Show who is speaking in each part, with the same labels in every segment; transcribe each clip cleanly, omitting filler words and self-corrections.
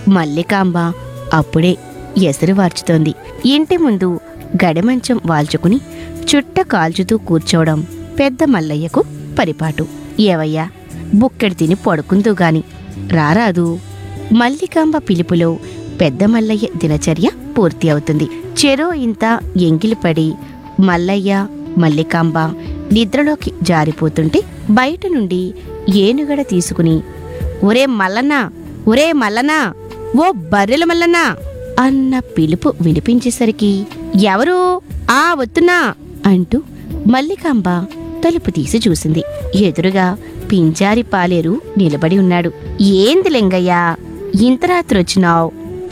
Speaker 1: మల్లికాంబ అప్పుడే ఎసరు వార్చుతోంది. ఇంటి ముందు గడిమంచం వాల్చుకుని చుట్ట కాల్చుతూ కూర్చోవడం పెద్ద మల్లయ్యకు పరిపాటు. ఏవయ్యా, బుక్కెడు తిని పడుకుందో గాని రారాదు. మల్లికాంబ పిలుపులో పెద్ద మల్లయ్య దినచర్య పూర్తి అవుతుంది. చెరో ఇంత ఎంగిలిపడి మల్లయ్య మల్లికాంబ నిద్రలోకి జారిపోతుంటే బయట నుండి ఏనుగడ తీసుకుని, ఒరే మల్లన్నా, ఒరే మల్లన్నా, ఓ బర్రెల మల్లన్నా అన్న పిలుపు వినిపించేసరికి ఎవరు ఆ వత్తున్నా అంటూ మల్లికాంబ తలుపు తీసి చూసింది. ఎదురుగా పింజారి పాలేరు నిలబడి ఉన్నాడు. ఏంది లింగయ్యా, ఇంత రాత్రి వచ్చినావు?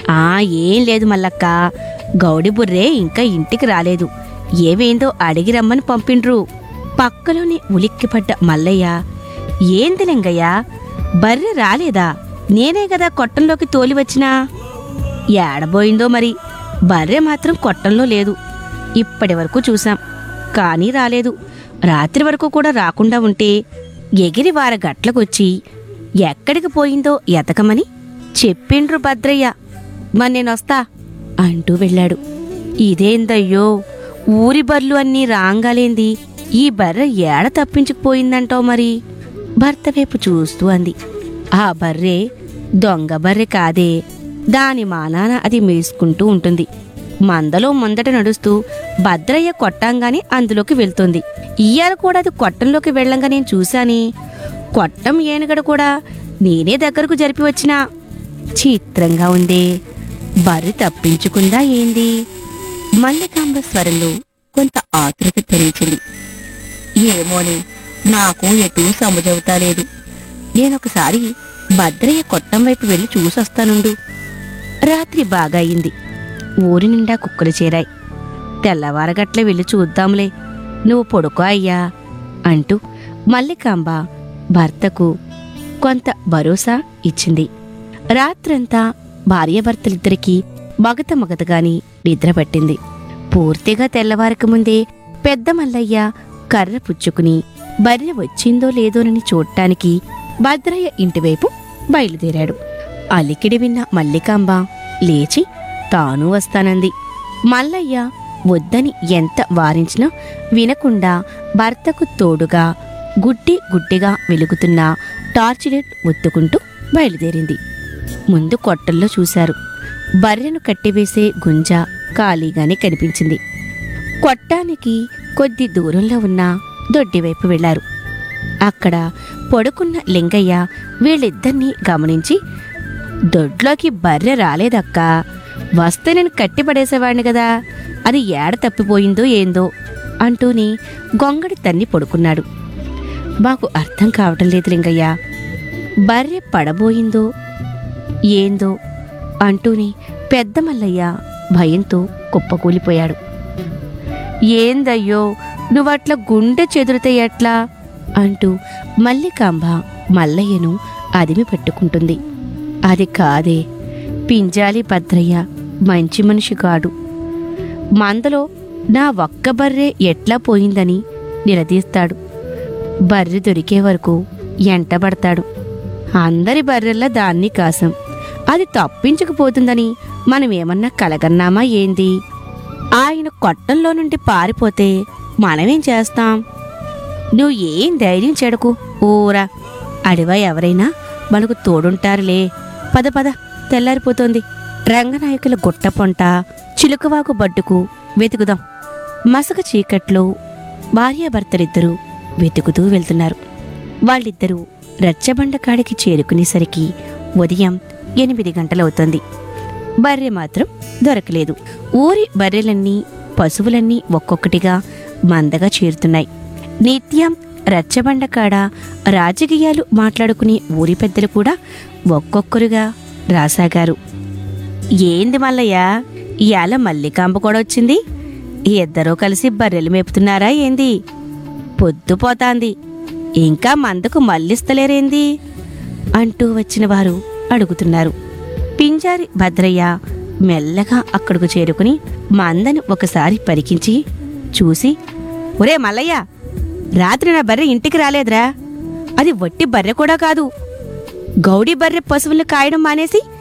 Speaker 1: ఏం లేదు మల్లక్క, గౌడి బుర్రే ఇంకా ఇంటికి రాలేదు. ఏవేందో అడిగి రమ్మని పంపిండ్రు. పక్కలోనే ఉలిక్కిపడ్డ మల్లయ్య, ఏంది లింగయ్యా, బర్రె రాలేదా? నేనే కదా కొట్టంలోకి తోలి వచ్చినా. ఏడబోయిందో మరి, బర్రె మాత్రం కొట్టంలో లేదు. ఇప్పటి వరకు చూశాం, కానీ రాలేదు. రాత్రి వరకు కూడా రాకుండా ఉంటే ఎగిరి వార గట్లకొచ్చి ఎక్కడికి పోయిందో ఎతకమని చెప్పిండ్రు భద్రయ్య. మరి నేనొస్తా అంటూ వెళ్ళాడు. ఇదేందయ్యో, ఊరి బర్లు అన్నీ రాంగాలేంది, ఈ బర్రె ఏడ తప్పించుకుపోయిందంటావు మరి? భర్త వైపు చూస్తూ అంది. ఆ బర్రె దొంగ బర్రె కాదే, దాని మానాన అది మేసుకుంటూ ఉంటుంది. మందలో ముందట నడుస్తూ భద్రయ్య కొట్టంగానే అందులోకి వెళ్తుంది. ఇయ్యాల కూడా అది కొట్టంలోకి వెళ్ళంగా నేను చూశాని. కొట్టం ఏనుగడ కూడా నేనే దగ్గరకు జరిపి వచ్చినా. చిత్రంగా ఉందే, బర్రె తప్పించుకుందా ఏంది? మల్లికాంబ స్వరంలో కొంత ఆతృత పెరిగింది. ఏమోని, నాకు ఎటూ సముజవుతా లేదు. నేనొకసారి భద్రయ్య కొట్టం వైపు వెళ్ళి చూసొస్తానుండు. రాత్రి బాగా అయింది. ఊరి నిండా కుక్కలు చేరాయి. తెల్లవారగట్లే వెళ్ళి చూద్దాంలే, నువ్వు పొడుకో అయ్యా అంటూ మల్లికాంబ భర్తకు కొంత భరోసా ఇచ్చింది. రాత్రంతా భార్యాభర్తలిద్దరికీ మగతగాని నిద్రపట్టింది. పూర్తిగా తెల్లవారక ముందే పెద్ద మల్లయ్య కర్ర పుచ్చుకుని బర్రె వచ్చిందో లేదోనని చూడటానికి భద్రయ్య ఇంటివైపు బయలుదేరాడు. అలికిడి విన్న మల్లికాంబ లేచి తాను వస్తానంది. మల్లయ్య వద్దని ఎంత వారించినా వినకుండా భర్తకు తోడుగా గుడ్డిగా వెలుగుతున్న టార్చిలైట్ ఒత్తుకుంటూ బయలుదేరింది. ముందు కొట్టల్లో చూశారు. బర్రెను కట్టివేసే గుంజ ఖాళీగానే కనిపించింది. కొట్టానికి కొద్ది దూరంలో ఉన్న దొడ్డివైపు వెళ్లారు. అక్కడ పడుకున్న లింగయ్య వీళ్ళిద్దరినీ గమనించి, దొడ్లోకి బర్రె రాలేదక్కా, వస్తే నేను కట్టిపడేసేవాడిని కదా, అది ఏడ తప్పిపోయిందో ఏందో అంటూని గొంగడి తన్ని పడుకున్నాడు. మాకు అర్థం కావటం లేదు లింగయ్య, బర్రె పడబోయిందో ఏందో అంటూని పెద్ద మల్లయ్య భయంతో కుప్పకూలిపోయాడు. ఏందయ్యో, నువ్వట్లా గుండె చెదురితే ఎట్లా అంటూ మల్లికాంబ మల్లయ్యను అదిమి పెట్టుకుంటుంది. అది కాదే, పింజాలి భద్రయ్య మంచి మనిషి కాడు. మందలో నా ఒక్క బర్రె ఎట్లా పోయిందని నిలదీస్తాడు. బర్రె దొరికే వరకు ఎంటబడతాడు. అందరి బర్రెల్లా దాన్ని కాసం. అది తప్పించుకుపోతుందని మనమేమన్నా కలగన్నామా ఏంది? ఆయన కొట్టంలో నుండి పారిపోతే మనమేం చేస్తాం? నువ్వు ఏం ధైర్యం చెడకు ఊరా, అడివా ఎవరైనా మనకు తోడుంటారులే. పద పద, తెల్లారిపోతోంది. రంగనాయకుల గుట్టపొంట చిలుకవాకు బడ్డుకు వెతుకుదాం. మసక చీకట్లో భార్యాభర్తలిద్దరూ వెతుకుతూ వెళ్తున్నారు. వాళ్ళిద్దరూ రచ్చబండ కాడికి చేరుకునేసరికి ఉదయం 8 గంటలవుతోంది. బర్రె మాత్రం దొరకలేదు. ఊరి బర్రెలన్నీ పశువులన్నీ ఒక్కొక్కటిగా మందగా చేరుతున్నాయి. నిత్యం రచ్చబండ కాడ రాజకీయాలు మాట్లాడుకునే ఊరి పెద్దలు కూడా ఒక్కొక్కరుగా రాసాగారు. ఏంది మల్లయ్య, ఇయాల మల్లికాంబ కూడా వచ్చింది? ఇద్దరూ కలిసి బర్రెలు మేపుతున్నారా ఏంది? పొద్దుపోతాంది, ఇంకా మందకు మళ్ళిస్తలేరేంది అంటూ వచ్చిన వారు అడుగుతున్నారు. పింజారి భద్రయ్య మెల్లగా అక్కడకు చేరుకుని మందని ఒకసారి పరికించి చూసి, ఒరే మల్లయ్య, రాత్రి నా బర్రె ఇంటికి రాలేదురా. అది వట్టి బర్రె కూడా కాదు. గౌడీ బర్రె పశువుల్ని కాయడం మానేసి